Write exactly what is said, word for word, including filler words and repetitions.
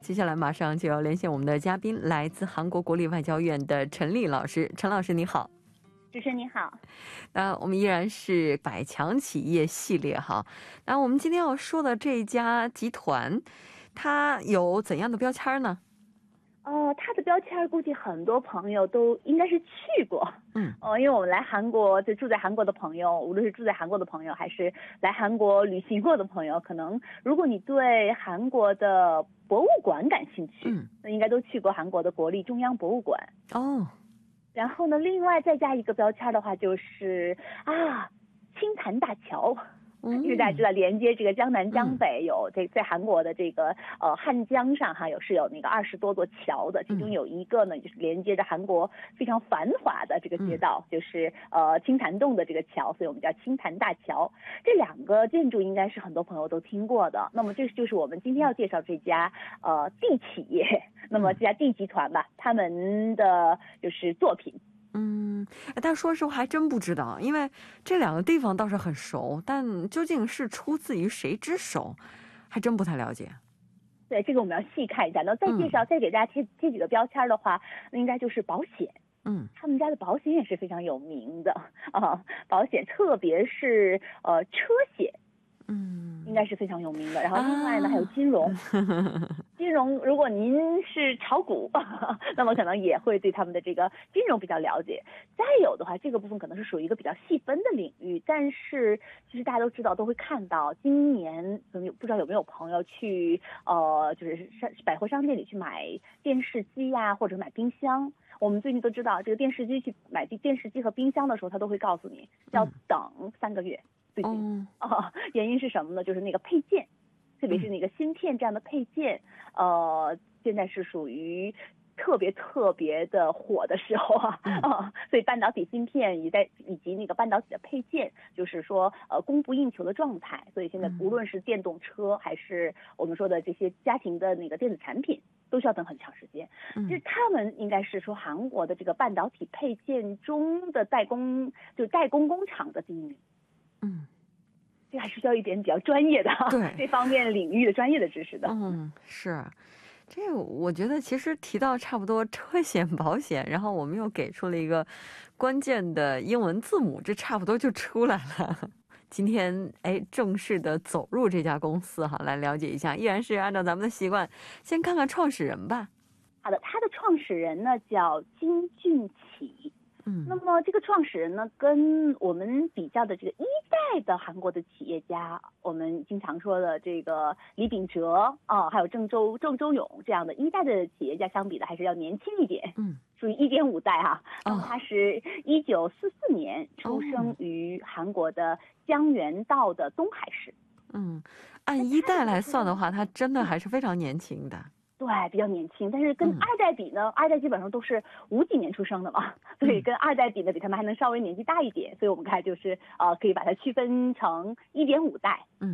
接下来马上就要连线我们的嘉宾，来自韩国国立外交院的陈丽老师。陈老师你好。 主持人你好。 那我们依然是百强企业系列哈。那我们今天要说的这家集团，它有怎样的标签呢？ 哦，它的标签估计很多朋友都应该是去过。 嗯， 哦，因为我们来韩国就住在韩国的朋友，无论是住在韩国的朋友，还是来韩国旅行过的朋友，可能如果你对韩国的博物馆感兴趣， 嗯， 那应该都去过韩国的国立中央博物馆。 哦， 然后呢，另外再加一个标签的话，就是啊，青潭大桥。因为大家知道连接这个江南江北有这在韩国的这个呃汉江上哈有是有那个二十多座桥的，其中有一个呢就是连接着韩国非常繁华的这个街道，就是呃青潭洞的这个桥，所以我们叫青潭大桥。这两个建筑应该是很多朋友都听过的。那么这就是我们今天要介绍这家呃地企业，那么这家地集团吧，他们的就是作品。 嗯，但说实话还真不知道，因为这两个地方倒是很熟，但究竟是出自于谁之手，还真不太了解。 对，这个我们要细看一下。那再介绍、嗯、再给大家贴贴几个标签的话，那应该就是保险。 嗯， 他们家的保险也是非常有名的啊，保险特别是呃车险。 嗯， 应该是非常有名的。然后另外呢、啊、还有金融金融如果您是炒股那么可能也会对他们的这个金融比较了解。再有的话，这个部分可能是属于一个比较细分的领域，但是其实大家都知道，都会看到今年不知道有没有朋友去呃就是商百货商店里去买电视机呀、啊、或者买冰箱。我们最近都知道，这个电视机去买电视机和冰箱的时候，他都会告诉你要等三个月。最近哦，原因是什么呢？就是那个配件，特别是那个芯片这样的配件，呃，现在是属于特别特别的火的时候啊，啊，所以半导体芯片以在以及那个半导体的配件，就是说呃供不应求的状态。所以现在无论是电动车还是我们说的这些家庭的那个电子产品，都需要等很长时间。其实他们应该是说韩国的这个半导体配件中的代工，就代工工厂的第一名。 嗯， 这还是需要一点比较专业的对这方面领域的专业的知识的。 嗯，是这个我觉得其实提到差不多车险保险，然后我们又给出了一个关键的英文字母，这差不多就出来了。今天哎正式的走入这家公司哈，来了解一下。依然是按照咱们的习惯，先看看创始人吧。 好的，他的创始人呢叫金俊启。嗯，那么这个创始人呢，跟我们比较的这个一代的韩国的企业家，我们经常说的这个李秉哲啊，还有郑周郑周永这样的一代的企业家相比的，还是要年轻一点。嗯，属于一点五代哈。那么他是一九四四年出生于韩国的江原道的东海市。 嗯，按一代来算的话，他真的还是非常年轻的。 对，比较年轻，但是跟二代比呢，嗯、二代基本上都是五几年出生的嘛，所以跟二代比呢，比他们还能稍微年纪大一点，所以我们看就是呃，可以把它区分成一点五代。嗯。